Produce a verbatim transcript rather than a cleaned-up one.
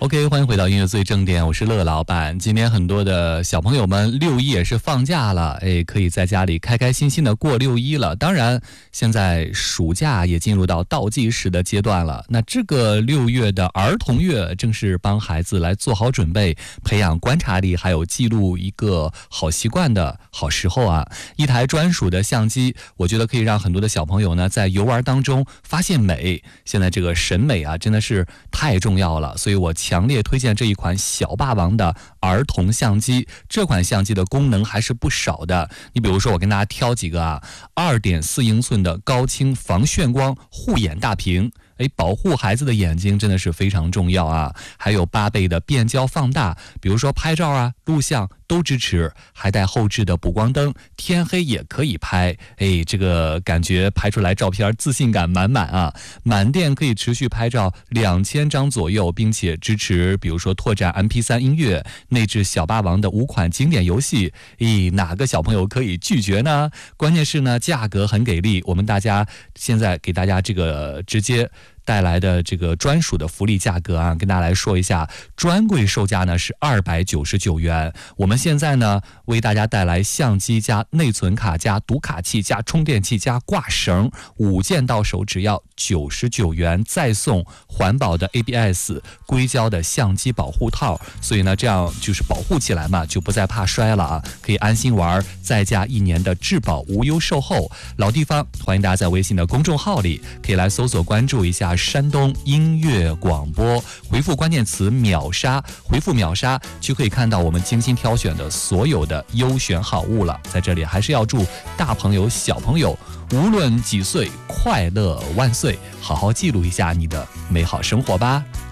OK， 欢迎回到音乐最正点，我是乐老板。今天很多的小朋友们六一也是放假了，哎，可以在家里开开心心的过六一了。当然，现在暑假也进入到倒计时的阶段了。那这个六月的儿童月，正是帮孩子来做好准备、培养观察力，还有记录一个好习惯的好时候啊。一台专属的相机，我觉得可以让很多的小朋友呢在游玩当中发现美。现在这个审美啊，真的是太重要了，所以我强烈推荐这一款小霸王的儿童相机。这款相机的功能还是不少的，你比如说我跟大家挑几个啊， 二点四英寸的高清防眩光护眼大屏，哎，保护孩子的眼睛真的是非常重要啊！还有八倍的变焦放大，比如说拍照啊、录像都支持，还带后置的补光灯，天黑也可以拍。哎，这个感觉拍出来照片自信感满满啊！满电可以持续拍照两千张左右，并且支持比如说拓展 M P 三 音乐，内置小霸王的五款经典游戏。咦，哪个小朋友可以拒绝呢？关键是呢，价格很给力，我们大家现在给大家这个直接带来的这个专属的福利价格啊，跟大家来说一下，专柜售价呢是二百九十九元，我们现在呢为大家带来相机加内存卡加读卡器加充电器加挂绳五件到手，只要九十九元，再送环保的 A B S 硅胶的相机保护套，所以呢这样就是保护起来嘛，就不再怕摔了啊，可以安心玩，再加一年的质保无忧售后。老地方，欢迎大家在微信的公众号里可以来搜索关注一下山东音乐广播，回复关键词秒杀，回复秒杀就可以看到我们精心挑选的所有的优选好物了。在这里还是要祝大朋友小朋友无论几岁快乐万岁，好好记录一下你的美好生活吧。